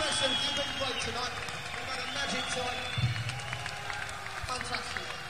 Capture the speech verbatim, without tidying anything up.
Listen, you've been great tonight. We've had a magic time. Fantastic.